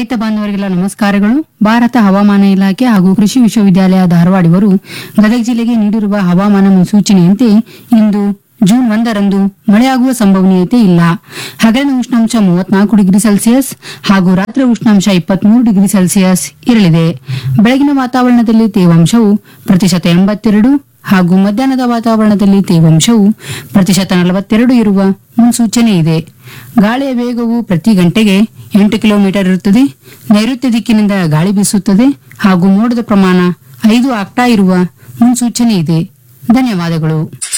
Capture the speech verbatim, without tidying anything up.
ರೈತ ಬಾಂಧವರಿಗೆಲ್ಲ ನಮಸ್ಕಾರಗಳು. ಭಾರತ ಹವಾಮಾನ ಇಲಾಖೆ ಹಾಗೂ ಕೃಷಿ ವಿಶ್ವವಿದ್ಯಾಲಯ ಧಾರವಾಡ ಇವರು ಗದಗ ಜಿಲ್ಲೆಗೆ ನೀಡಿರುವ ಹವಾಮಾನ ಮುನ್ಸೂಚನೆಯಂತೆ ಇಂದು ಜೂನ್ ಒಂದರಂದು ಮಳೆಯಾಗುವ ಸಂಭವನೀಯತೆ ಇಲ್ಲ. ಹಗಲಿನ ಉಷ್ಣಾಂಶ ಮೂವತ್ನಾಲ್ಕು ಡಿಗ್ರಿ ಸೆಲ್ಸಿಯಸ್ ಹಾಗೂ ರಾತ್ರಿ ಉಷ್ಣಾಂಶ ಇಪ್ಪತ್ಮೂರು ಡಿಗ್ರಿ ಸೆಲ್ಸಿಯಸ್ ಇರಲಿದೆ. ಬೆಳಗಿನ ವಾತಾವರಣದಲ್ಲಿ ತೇವಾಂಶವು ಪ್ರತಿಶತ ಎಂಬತ್ತೆರಡು ಹಾಗೂ ಮಧ್ಯಾಹ್ನದ ವಾತಾವರಣದಲ್ಲಿ ತೇವಾಂಶವು ಪ್ರತಿಶತ ನಲವತ್ತೆರಡು ಇರುವ ಮುನ್ಸೂಚನೆ ಇದೆ. ಗಾಳಿಯ ವೇಗವು ಪ್ರತಿ ಗಂಟೆಗೆ ಎಂಟು ಕಿಲೋಮೀಟರ್ ಇರುತ್ತದೆ. ನೈಋತ್ಯ ದಿಕ್ಕಿನಿಂದ ಗಾಳಿ ಬೀಸುತ್ತದೆ ಹಾಗೂ ಮೋಡದ ಪ್ರಮಾಣ ಐದು ಆಗ್ತಾ ಇರುವ ಮುನ್ಸೂಚನೆ ಇದೆ. ಧನ್ಯವಾದಗಳು.